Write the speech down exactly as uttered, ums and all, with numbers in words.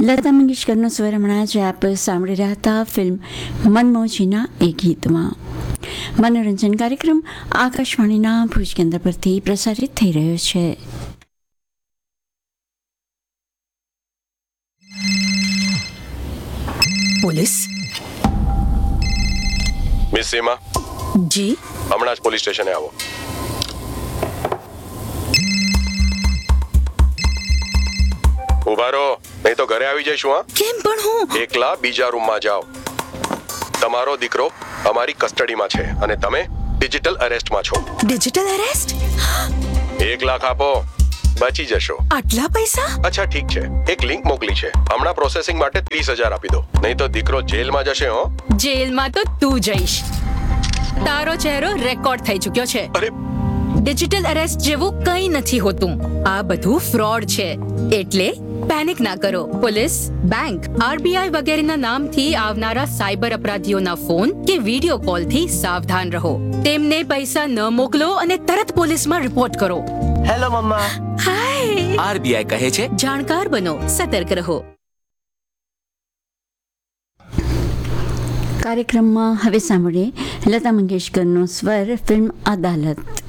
લતા મંગેશકરનો સ્વર હમણાં જ આપ સાંભળી રહ્યા હતા ફિલ્મ મનમોજીના એ ગીતમાં. મનોરંજન કાર્યક્રમ આકાશવાણીના ભુજ કેન્દ્ર પરથી પ્રસારિત થઈ રહ્યો છે. પોલીસ. મિસ સીમા, જી. હમણાં જ પોલીસ સ્ટેશને આવો. ઉભા રહો, નહીં તો ઘરે આવી જઈશું. હા, કેમ પણ હું એકલા બીજા રૂમમાં જાઓ. તમારો દીકરો અમારી કસ્ટડીમાં છે અને તમે ડિજિટલ અરેસ્ટમાં છો. Digital arrest? એક લાખ આપો, બચી જશો. આટલા પૈસા? અચ્છા ઠીક છે, એક લિંક મોકલી છે, હમણાં પ્રોસેસિંગ માટે ત્રીસ હજાર આપી દો, નહીં તો દીકરો જેલમાં જશે. હો, જેલમાં તો તું જઈશ. તારો ચહેરો રેકોર્ડ થઈ ચૂક્યો છે. અરે ડિજિટલ અરેસ્ટ જેવું કંઈ નથી હોતું. આ બધું ફ્રોડ છે, એટલે પેનિક ના કરો. પોલીસ, બેંક, આરબીઆઈ વગેરેના નામથી આવનારા સાયબર અપરાધીઓના ફોન કે વિડિયો કોલથી સાવધાન રહો. તેમને પૈસા ન મોકલો અને તરત પોલીસમાં રિપોર્ટ કરો. હેલો મમ્મા. હાય. આરબીઆઈ કહે છે જાણકાર બનો, સતર્ક રહો. કાર્યક્રમમાં હવે સાંભળીએ લતા મંગેશકરનો સ્વર ફિલ્મ અદાલત.